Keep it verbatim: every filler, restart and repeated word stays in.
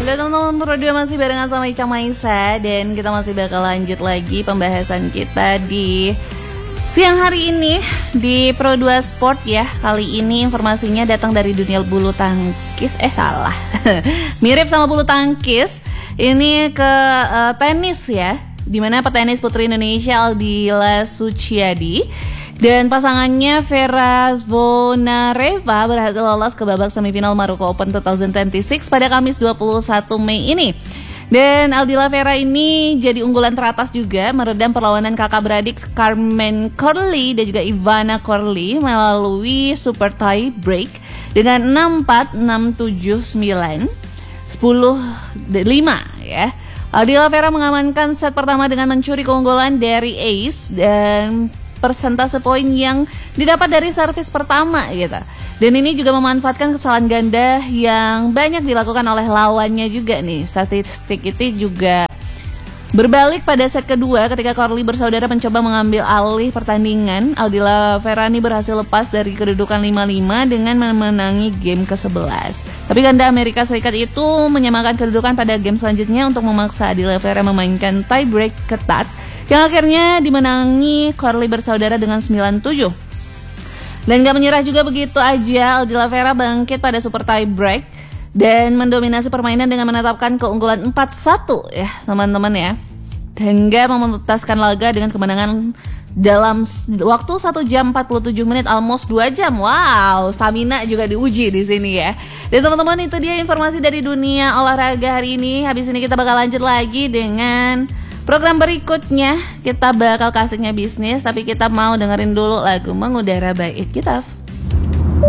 Halo teman-teman, berdua masih barengan sama Ica Maisa. Dan kita masih bakal lanjut lagi pembahasan kita di siang hari ini di Pro dua Sport ya. Kali ini informasinya datang dari dunia bulu tangkis. Eh salah mirip sama bulu tangkis. Ini ke uh, tenis ya, dimana petenis putri Indonesia Aldila Suciadi dan pasangannya Vera Zvonareva berhasil lolos ke babak semifinal Maroko Open dua ribu dua puluh enam pada Kamis dua puluh satu Mei ini. Dan Aldila Vera ini jadi unggulan teratas juga, meredam perlawanan kakak beradik Carmen Corley dan juga Ivana Corley melalui super tie break dengan enam empat, enam tujuh, sembilan, sepuluh lima ya. Aldila Vera mengamankan set pertama dengan mencuri keunggulan dari ace dan persentase poin yang didapat dari servis pertama gitu. Dan ini juga memanfaatkan kesalahan ganda yang banyak dilakukan oleh lawannya juga nih. Statistik itu juga berbalik pada set kedua ketika Corley bersaudara mencoba mengambil alih pertandingan. Aldila Vera ini berhasil lepas dari kedudukan lima lima dengan memenangi game ke sebelas. Tapi ganda Amerika Serikat itu menyamakan kedudukan pada game selanjutnya untuk memaksa Aldila Vera memainkan tie break ketat yang akhirnya dimenangi Corley bersaudara dengan sembilan tujuh. Dan gak menyerah juga begitu aja, Aldila Vera bangkit pada super tie break dan mendominasi permainan dengan menetapkan keunggulan empat satu ya teman-teman ya, hingga memutuskan laga dengan kemenangan dalam waktu satu jam empat puluh tujuh menit, almost dua jam. Wow, stamina juga diuji di sini ya. Dan teman-teman, itu dia informasi dari dunia olahraga hari ini. Habis ini kita bakal lanjut lagi dengan program berikutnya. Kita bakal kasiknya bisnis, tapi kita mau dengerin dulu lagu Mengudara by It Gitaf.